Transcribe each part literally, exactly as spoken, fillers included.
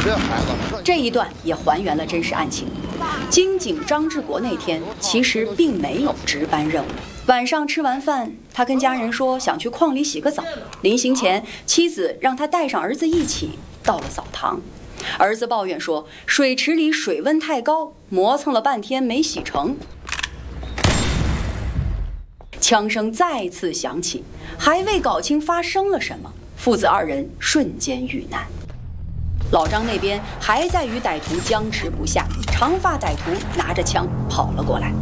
这孩子， 这一段也还原了真实案情。金警张志国那天其实并没有值班任务。晚上吃完饭，他跟家人说想去矿里洗个澡。临行前，妻子让他带上儿子一起到了澡堂。儿子抱怨说，水池里水温太高，磨蹭了半天没洗成。枪声再次响起，还未搞清发生了什么，父子二人瞬间遇难。老张那边还在与歹徒僵持不下，长发歹徒拿着枪跑了过来。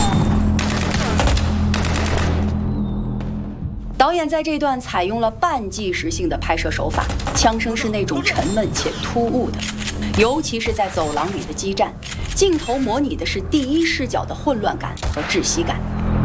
导演在这段采用了半纪实性的拍摄手法，枪声是那种沉闷且突兀的，尤其是在走廊里的激战，镜头模拟的是第一视角的混乱感和窒息感。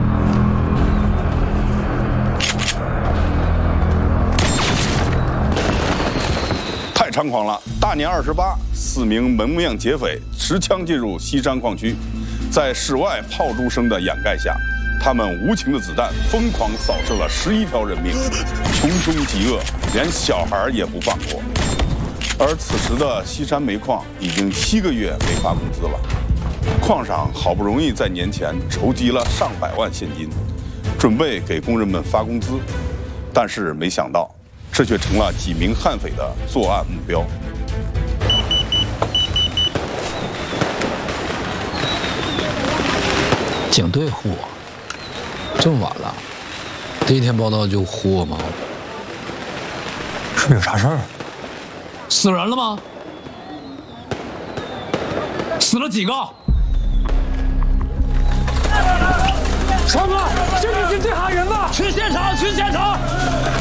太猖狂了！大年二十八，四名门面劫匪持枪进入西山矿区，在室外炮竹声的掩盖下，他们无情的子弹疯狂扫射了十一条人命，穷凶极恶，连小孩也不放过。而此时的西山煤矿已经七个月没发工资了，矿上好不容易在年前筹集了上百万现金，准备给工人们发工资，但是没想到，这却成了几名悍匪的作案目标。 警队呼我，这么晚了，第一天报道就呼我吗？ 是不是有啥事儿？ 死人了吗？死了几个？ 少哥，这里警队喊人了！ 去现场，去现场！